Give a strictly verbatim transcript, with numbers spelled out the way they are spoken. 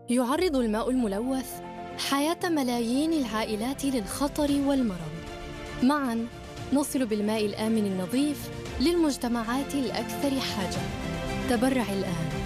يعرض الماء الملوث حياة ملايين العائلات للخطر والمرض. معاً نصل بالماء الآمن النظيف للمجتمعات الأكثر حاجة. تبرع الآن